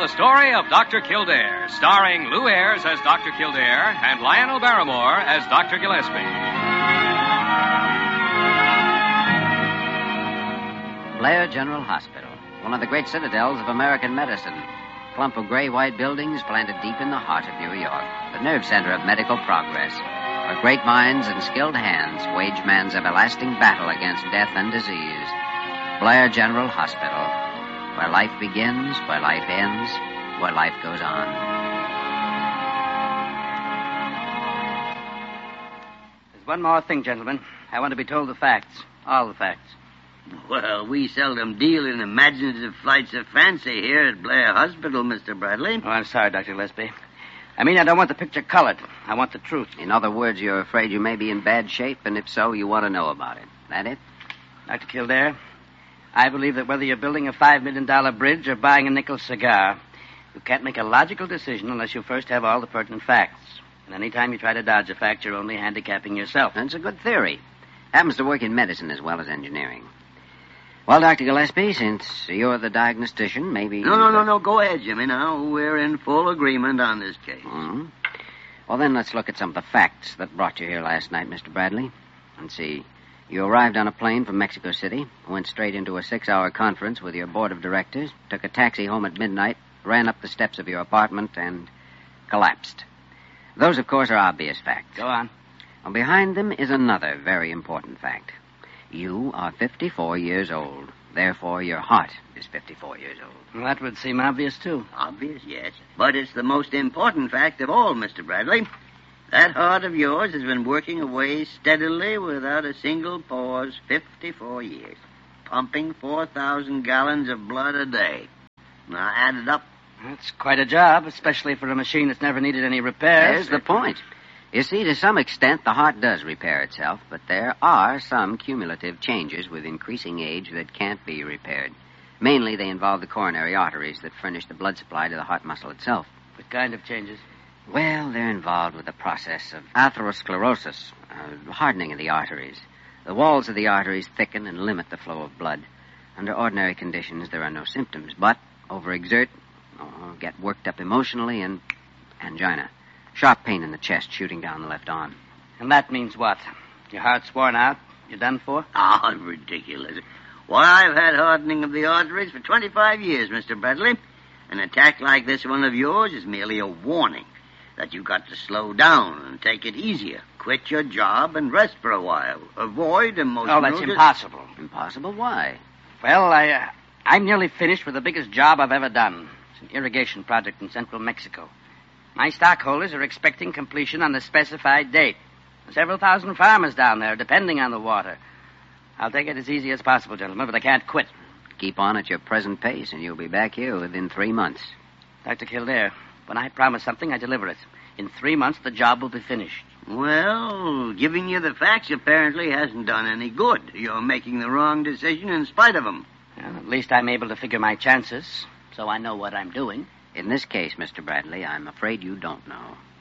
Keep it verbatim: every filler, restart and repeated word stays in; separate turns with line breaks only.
the story of Doctor Kildare, starring Lou Ayres as Doctor Kildare and Lionel Barrymore as Doctor Gillespie.
Blair General Hospital, one of the great citadels of American medicine. Clump of gray-white buildings planted deep in the heart of New York, the nerve center of medical progress, where great minds and skilled hands wage man's everlasting battle against death and disease. Blair General Hospital, where life begins, where life ends, where life goes on.
There's one more thing, gentlemen. I want to be told the facts, all the facts.
Well, we seldom deal in imaginative flights of fancy here at Blair Hospital, Mister Bradley.
Oh, I'm sorry, Doctor Gillespie. I mean, I don't want the picture colored. I want the truth.
In other words, you're afraid you may be in bad shape, and if so, you want to know about it. That it?
Doctor Kildare, I believe that whether you're building a five million dollars bridge or buying a nickel cigar, you can't make a logical decision unless you first have all the pertinent facts. And any time you try to dodge a fact, you're only handicapping yourself.
That's a good theory. Happens to work in medicine as well as engineering. Well, Doctor Gillespie, since you're the diagnostician, maybe...
No, no, no, no. Go ahead, Jimmy, now. We're in full agreement on this case.
Mm-hmm. Well, then let's look at some of the facts that brought you here last night, Mister Bradley. Let's see. You arrived on a plane from Mexico City, went straight into a six-hour conference with your board of directors, took a taxi home at midnight, ran up the steps of your apartment, and collapsed. Those, of course, are obvious facts.
Go on.
Well, behind them is another very important fact. You are fifty-four years old. Therefore, your heart is fifty-four years old.
Well, that would seem obvious, too.
Obvious, yes. But it's the most important fact of all, Mister Bradley. That heart of yours has been working away steadily without a single pause fifty-four years, pumping four thousand gallons of blood a day. Now, add it up.
That's quite a job, especially for a machine that's never needed any repairs.
There's the point. You see, to some extent, the heart does repair itself, but there are some cumulative changes with increasing age that can't be repaired. Mainly, they involve the coronary arteries that furnish the blood supply to the heart muscle itself.
What kind of changes?
Well, they're involved with the process of atherosclerosis, uh, hardening of the arteries. The walls of the arteries thicken and limit the flow of blood. Under ordinary conditions, there are no symptoms, but overexert, oh, get worked up emotionally, and angina. Sharp pain in the chest shooting down the left arm.
And that means what? Your heart's worn out? You're done for?
Oh, ridiculous. Why, I've had hardening of the arteries for twenty-five years, Mister Bradley. An attack like this one of yours is merely a warning that you've got to slow down and take it easier. Quit your job and rest for a while. Avoid emotional...
Oh, that's impossible.
Impossible? Why?
Well, I, uh, I'm nearly finished with the biggest job I've ever done. It's an irrigation project in central Mexico. My stockholders are expecting completion on the specified date. Several thousand farmers down there depending on the water. I'll take it as easy as possible, gentlemen, but I can't quit.
Keep on at your present pace, and you'll be back here within three months.
Doctor Kildare, when I promise something, I deliver it. In three months, the job will be finished.
Well, giving you the facts apparently hasn't done any good. You're making the wrong decision in spite of them.
Well, at least I'm able to figure my chances, so I know what I'm doing.
In this case, Mister Bradley, I'm afraid you don't know.